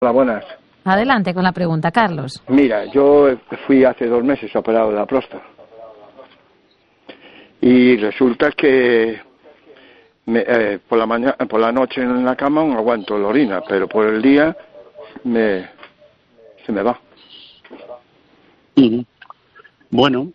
Hola, buenas. Adelante con la pregunta, Carlos. Mira, yo fui hace 2 meses operado de la próstata y resulta que por la noche en la cama no aguanto la orina, pero por el día se me va. Bueno,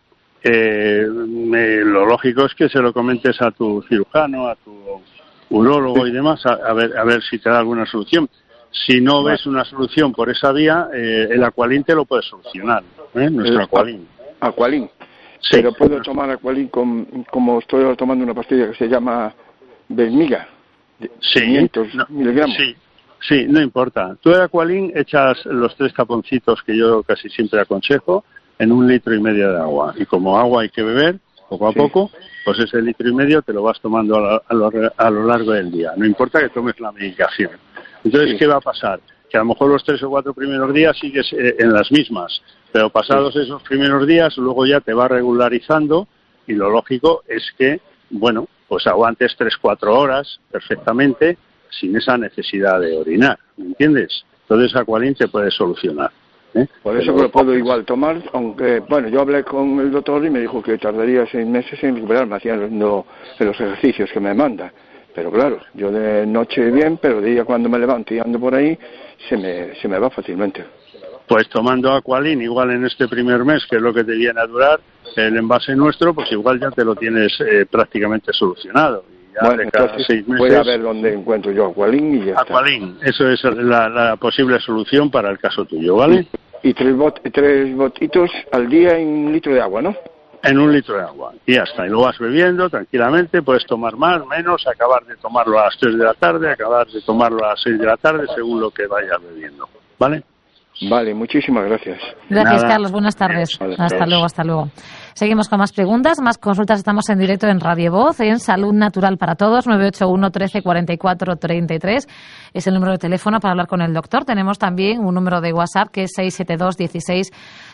lo lógico es que se lo comentes a tu cirujano, a tu urólogo y demás, a ver si te da alguna solución. Si no ves una solución por esa vía, el Aqualin te lo puede solucionar, nuestro Aqualin. Aqualin. Sí. Pero puedo tomar Aqualin como estoy tomando una pastilla que se llama Belmiga, de 500 miligramos. Sí, no importa. Tú el Aqualin echas los 3 taponcitos que yo casi siempre aconsejo en 1,5 litros de agua. Y como agua hay que beber, poco a poco, pues ese 1,5 litros te lo vas tomando a lo largo del día. No importa que tomes la medicación. Entonces, ¿qué va a pasar? Que a lo mejor los 3 o 4 primeros días sigues en las mismas, pero pasados esos primeros días, luego ya te va regularizando y lo lógico es que, bueno, pues aguantes 3-4 horas perfectamente sin esa necesidad de orinar, ¿me entiendes? Entonces Aqualin te puede solucionar. Por eso lo puedo igual tomar, aunque, bueno, yo hablé con el doctor y me dijo que tardaría 6 meses en recuperarme haciendo los ejercicios que me manda. Pero claro, yo de noche bien, pero de día cuando me levanto y ando por ahí, se me va fácilmente. Pues tomando Aqualin, igual en este primer mes, que es lo que te viene a durar, el envase nuestro, pues igual ya te lo tienes prácticamente solucionado. Y ya bueno, de cada entonces 6 meses, voy a ver dónde encuentro yo Aqualin y ya Aqualin, eso es la posible solución para el caso tuyo, ¿vale? Y 3 botitos al día en 1 litro de agua, ¿no? En 1 litro de agua. Y ya está. Y lo vas bebiendo tranquilamente. Puedes tomar más, menos, acabar de tomarlo a las 3 de la tarde, acabar de tomarlo a las 6 de la tarde, según lo que vayas bebiendo. ¿Vale? Vale, muchísimas gracias. Gracias, Carlos. Buenas tardes. Vale, hasta luego. Seguimos con más preguntas, más consultas. Estamos en directo en Radio Voz, en Salud Natural para Todos, 981 13 44 33. Es el número de teléfono para hablar con el doctor. Tenemos también un número de WhatsApp que es 672 16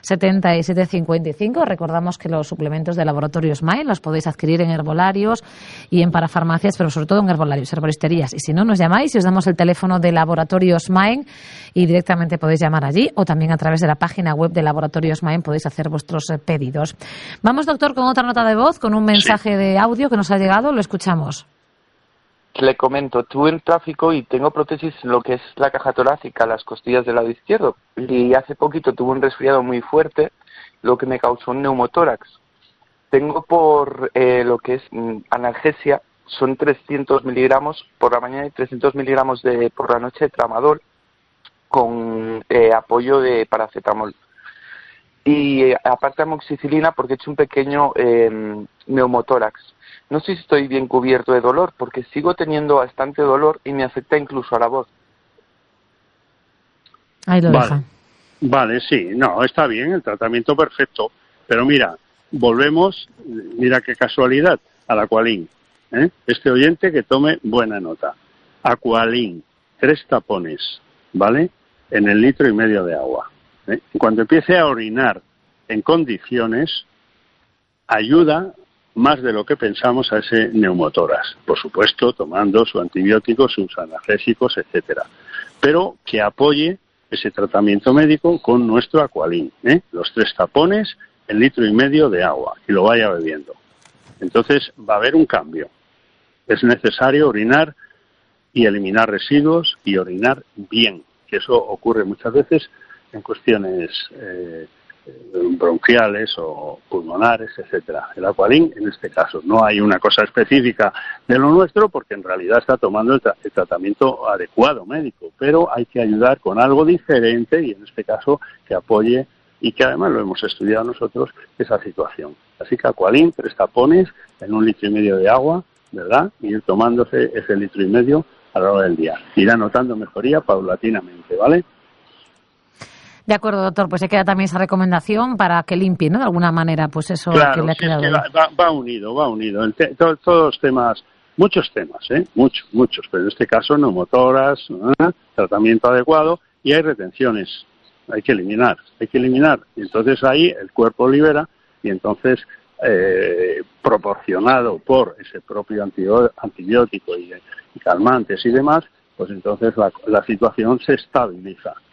77 55. Recordamos que los suplementos de Laboratorio Smile los podéis adquirir en herbolarios y en parafarmacias, pero sobre todo en herbolarios, herboristerías. Y si no, nos llamáis y os damos el teléfono de Laboratorio Smile y directamente podéis llamar allí, o también a través de la página web de Laboratorio Smile podéis hacer vuestros pedidos. Vamos, doctor, con otra nota de voz, con un mensaje de audio que nos ha llegado. Lo escuchamos. Le comento, tuve el tráfico y tengo prótesis en lo que es la caja torácica, las costillas del lado izquierdo. Y hace poquito tuve un resfriado muy fuerte, lo que me causó un neumotórax. Tengo por lo que es analgesia, son 300 miligramos por la mañana y 300 miligramos por la noche de tramadol, con apoyo de paracetamol. Y aparte amoxicilina porque he hecho un pequeño neumotórax. No sé si estoy bien cubierto de dolor porque sigo teniendo bastante dolor y me afecta incluso a la voz. Ahí lo deja. Vale, sí, no, está bien, el tratamiento perfecto. Pero mira, volvemos, mira qué casualidad, al Aqualin. Este oyente que tome buena nota. Aqualin, 3 tapones, ¿vale? En 1,5 litros de agua. Cuando empiece a orinar en condiciones, ayuda más de lo que pensamos a ese neumotórax. Por supuesto, tomando su antibiótico, sus analgésicos, etcétera. Pero que apoye ese tratamiento médico con nuestro Aqualin. Los 3 tapones en 1,5 litros de agua y lo vaya bebiendo. Entonces va a haber un cambio. Es necesario orinar y eliminar residuos y orinar bien, que eso ocurre muchas veces en cuestiones bronquiales o pulmonares, etcétera. El Aqualin, en este caso, no hay una cosa específica de lo nuestro porque en realidad está tomando el tratamiento adecuado médico, pero hay que ayudar con algo diferente y en este caso que apoye y que además lo hemos estudiado nosotros esa situación. Así que Aqualin, 3 tapones en 1,5 litros de agua, ¿verdad? Y ir tomándose ese 1,5 litros a lo largo del día. Irá notando mejoría paulatinamente, ¿vale? De acuerdo, doctor, pues se queda también esa recomendación para que limpie, ¿no? De alguna manera, pues eso claro, que le ha quedado. Es que va unido. Todos los temas, muchos temas, muchos, pero en este caso neumotórax, tratamiento adecuado y hay retenciones, hay que eliminar. Y entonces ahí el cuerpo libera y entonces proporcionado por ese propio antibiótico y calmantes y demás, pues entonces la situación se estabiliza.